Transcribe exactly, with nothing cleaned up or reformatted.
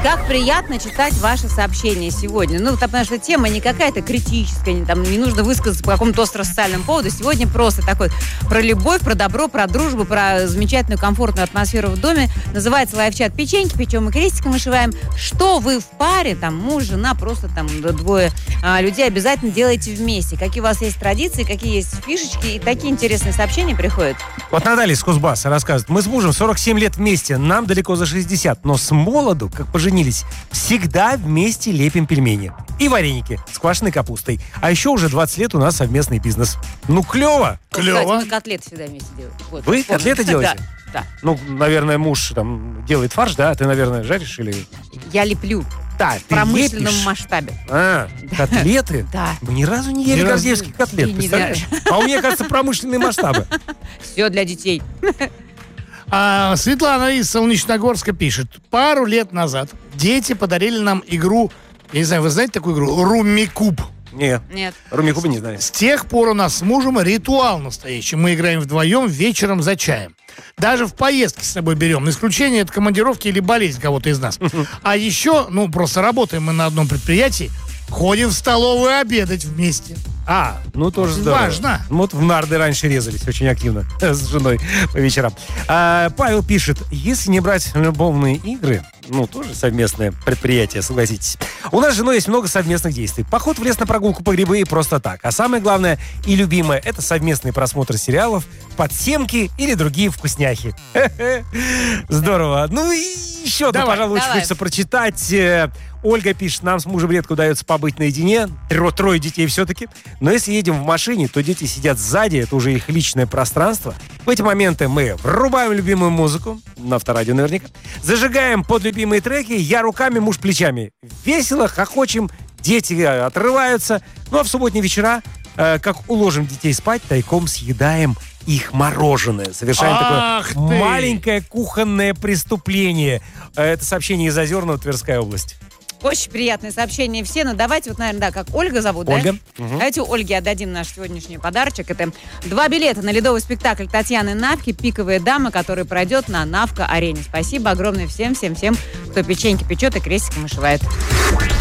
Как приятно читать ваши сообщения сегодня. Ну, потому что тема не какая-то критическая, не, там, не нужно высказаться по какому-то остро-социальному поводу. Сегодня просто такой про любовь, про добро, про дружбу, про замечательную комфортную атмосферу в доме. Называется лайв-чат «Печеньки», печем и крестиком вышиваем. Что вы в паре, там, муж, жена, просто там двое а, людей обязательно делаете вместе. Какие у вас есть традиции, какие есть фишечки, и такие интересные сообщения приходят. Вот Наталья из Кузбасса рассказывает. Мы с мужем сорок семь лет вместе, нам далеко за шестьдесят, но с молоду, как поженились, всегда вместе лепим пельмени. И вареники с квашеной капустой. А еще уже двадцать лет у нас совместный бизнес. Ну, клево! Клево. Клево. Мы котлеты всегда вместе делаем. Вот, Вы помню. котлеты делаете? Да, да. Ну, наверное, муж там делает фарш, да? А ты, наверное, жаришь или... Я леплю. Да, В промышленном лепишь. масштабе. А, котлеты? Да. Мы ни разу не ели Ни разу гордеевских не- котлет, не представляешь? А у меня, кажется, промышленные масштабы. Все для детей. А Светлана из Солнечногорска пишет. Пару лет назад дети подарили нам игру, я не знаю, вы знаете такую игру? Румми-куб. Не, Нет. Румикуба не знаю. С тех пор у нас с мужем ритуал настоящий. Мы играем вдвоем вечером за чаем. Даже в поездке с собой берем. Исключение — это командировки или болезнь кого-то из нас. А еще, ну, просто работаем мы на одном предприятии, ходим в столовую обедать вместе. А, ну тоже здорово. Важно. Вот в нарды раньше резались очень активно с женой по вечерам. А, Павел пишет, если не брать любовные игры, ну, тоже совместное предприятие, согласитесь. У нас с женой есть много совместных действий. Поход в лес на прогулку по грибы и просто так. А самое главное и любимое — это совместный просмотр сериалов, подсемки или другие вкусняхи. Здорово. Ну и еще, да, пожалуй, очень давай. хочется прочитать. Э, Ольга пишет, нам с мужем редко удается побыть наедине. Тро- Трое детей все-таки. Но если едем в машине, то дети сидят сзади, это уже их личное пространство. В эти моменты мы врубаем любимую музыку, на авторадио наверняка, зажигаем под любимые треки, я руками, муж плечами. Весело, хохочем, дети отрываются. Ну а в субботние вечера, э, как уложим детей спать, тайком съедаем их мороженое. Совершаем Ах такое ты! маленькое кухонное преступление. Э, Это сообщение из Озерного, Тверская область. Очень приятное сообщение все. Но давайте вот, наверное, да, как Ольга зовут, Ольга. да? Мгм. Давайте у Ольги отдадим наш сегодняшний подарочек. Это два билета на ледовый спектакль Татьяны Навки «Пиковые дамы», который пройдет на Навка-арене. Спасибо огромное всем-всем-всем, кто печеньки печет и крестиком вышивает.